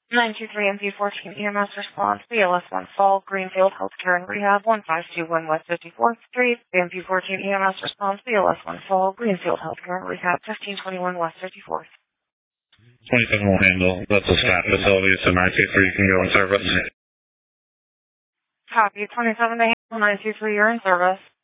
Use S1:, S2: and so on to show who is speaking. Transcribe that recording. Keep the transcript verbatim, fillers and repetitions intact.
S1: nine two three M P fourteen E M S response, B L S one Fall, Greenfield Healthcare and Rehab, one five two one West fifty-fourth Street. M P fourteen E M S response, B L S one Fall, Greenfield Healthcare and Rehab, fifteen twenty-one West fifty-fourth.
S2: twenty-seven will handle. That's a staff facility, so nine two three can go in service.
S1: Copy. twenty-seven to handle, nine two three, you're in service.